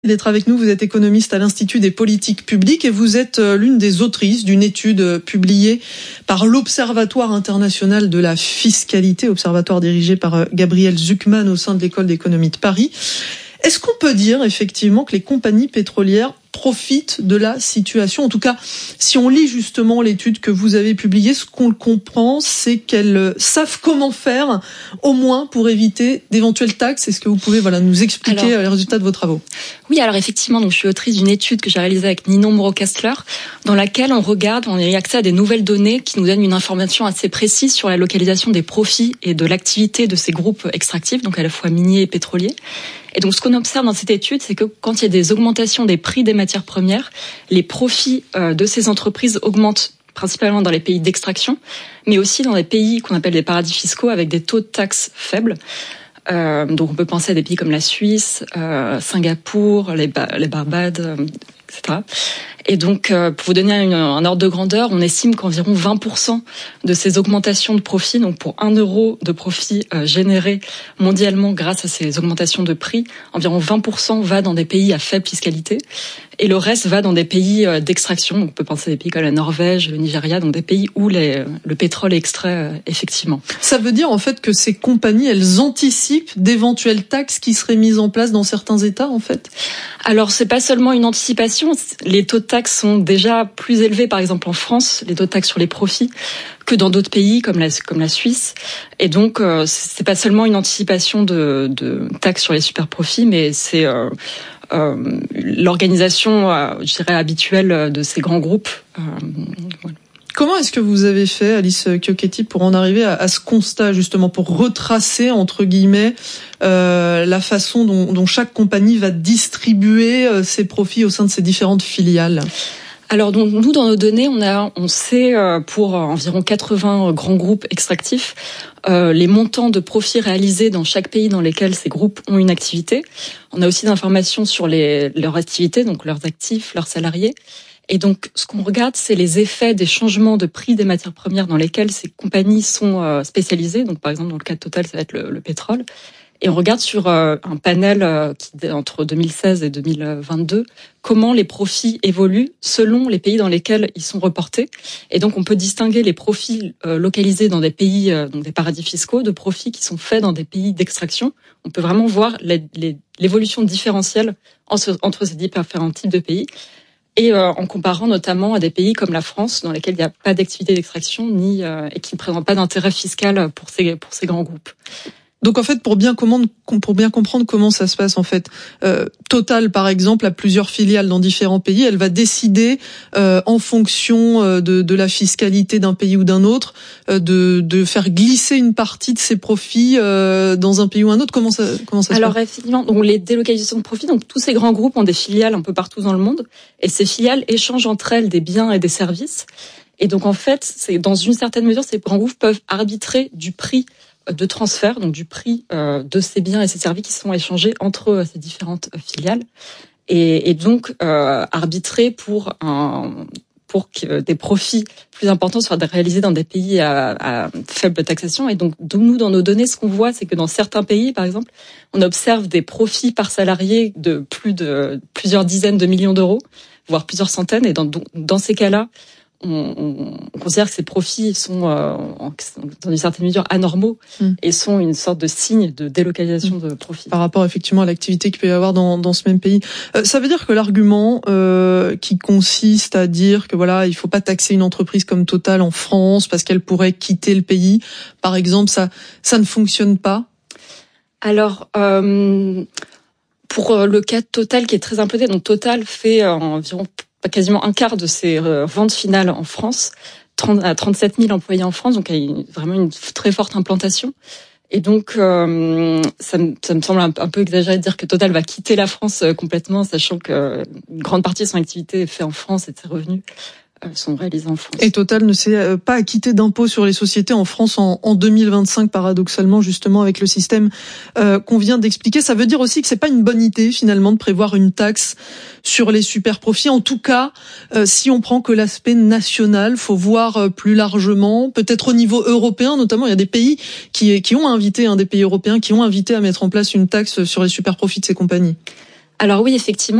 D'être avec nous. Vous êtes économiste à l'Institut des politiques publiques et vous êtes l'une des autrices d'une étude publiée par l'Observatoire international de la fiscalité, observatoire dirigé par Gabriel Zucman au sein de l'École d'économie de Paris. Est-ce qu'on peut dire effectivement que les compagnies pétrolières profitent de la situation? En tout cas, si on lit justement l'étude que vous avez publiée, ce qu'on comprend, c'est qu'elles savent comment faire, au moins pour éviter d'éventuelles taxes. Est-ce que vous pouvez nous expliquer les résultats de vos travaux? Oui, alors effectivement, je suis autrice d'une étude que j'ai réalisée avec Ninon Moreau-Kastler, dans laquelle on a eu accès à des nouvelles données qui nous donnent une information assez précise sur la localisation des profits et de l'activité de ces groupes extractifs, donc à la fois miniers et pétroliers. Et donc, ce qu'on observe dans cette étude, c'est que quand il y a des augmentations des prix des matières premières, les profits de ces entreprises augmentent principalement dans les pays d'extraction, mais aussi dans des pays qu'on appelle des paradis fiscaux avec des taux de taxes faibles. Donc, on peut penser à des pays comme la Suisse, Singapour, les Barbades, etc. Et donc, pour vous donner un ordre de grandeur, on estime qu'environ 20% de ces augmentations de profit, donc pour 1 euro de profit généré mondialement grâce à ces augmentations de prix, environ 20% va dans des pays à faible fiscalité et le reste va dans des pays d'extraction. Donc, on peut penser à des pays comme la Norvège, le Nigeria, donc des pays où le pétrole est extrait effectivement. Ça veut dire en fait que ces compagnies, elles anticipent d'éventuelles taxes qui seraient mises en place dans certains États en fait? Alors, c'est pas seulement une anticipation. Les taux de taxes sont déjà plus élevés, par exemple en France, les taux de taxes sur les profits, que dans d'autres pays comme la Suisse. Et donc, c'est pas seulement une anticipation de taxes sur les super profits, mais c'est l'organisation, je dirais, habituelle de ces grands groupes. Voilà. Comment est-ce que vous avez fait, Alice Chiocchetti, pour en arriver à ce constat, justement, pour retracer, entre guillemets, la façon dont chaque compagnie va distribuer ses profits au sein de ses différentes filiales? Alors, donc, nous, dans nos données, on sait pour environ 80 grands groupes extractifs les montants de profits réalisés dans chaque pays dans lesquels ces groupes ont une activité. On a aussi des informations sur leur activité, donc leurs actifs, leurs salariés. Et donc, ce qu'on regarde, c'est les effets des changements de prix des matières premières dans lesquels ces compagnies sont spécialisées. Donc, par exemple, dans le cas de Total, ça va être le pétrole. Et on regarde sur un panel entre 2016 et 2022 comment les profits évoluent selon les pays dans lesquels ils sont reportés. Et donc, on peut distinguer les profits localisés dans des pays, donc des paradis fiscaux, de profits qui sont faits dans des pays d'extraction. On peut vraiment voir l'évolution différentielle entre ces différents types de pays. Et en comparant notamment à des pays comme la France, dans lesquels il n'y a pas d'activité d'extraction et qui ne présentent pas d'intérêt fiscal pour ces grands groupes. Donc en fait, pour bien comprendre comment ça se passe en fait, Total par exemple a plusieurs filiales dans différents pays. Elle va décider en fonction de la fiscalité d'un pays ou d'un autre de faire glisser une partie de ses profits dans un pays ou un autre. Comment ça se passe? Alors effectivement, donc les délocalisations de profits, donc tous ces grands groupes ont des filiales un peu partout dans le monde et ces filiales échangent entre elles des biens et des services. Et donc en fait, c'est dans une certaine mesure, ces grands groupes peuvent arbitrer du prix de transfert, donc du prix de ces biens et ces services qui sont échangés entre ces différentes filiales, et donc arbitrer pour que des profits plus importants soient réalisés dans des pays à faible taxation. Et donc nous, dans nos données, ce qu'on voit, c'est que dans certains pays, par exemple, on observe des profits par salarié de plusieurs dizaines de millions d'euros, voire plusieurs centaines. Et dans ces cas-là, on considère que ces profits sont dans une certaine mesure anormaux et sont une sorte de signe de délocalisation de profits. Par rapport effectivement à l'activité qu'il peut y avoir dans ce même pays. Ça veut dire que l'argument qui consiste à dire que il faut pas taxer une entreprise comme Total en France parce qu'elle pourrait quitter le pays, par exemple, ça ne fonctionne pas? Alors, pour le cas de Total qui est très implanté, donc Total fait environ quasiment un quart de ses ventes finales en France, 37 000 employés en France, donc il y a vraiment une très forte implantation. Et donc, ça me semble un peu exagéré de dire que Total va quitter la France complètement, sachant que une grande partie de son activité est faite en France et de ses revenus sont réalisés en France. Et Total ne s'est pas acquitté d'impôts sur les sociétés en France en 2025, paradoxalement, justement, avec le système qu'on vient d'expliquer. Ça veut dire aussi que c'est pas une bonne idée, finalement, de prévoir une taxe sur les super profits. En tout cas, si on prend que l'aspect national, faut voir plus largement, peut-être au niveau européen, notamment, il y a des pays qui ont invité, des pays européens qui ont invité à mettre en place une taxe sur les super profits de ces compagnies. Alors oui, effectivement.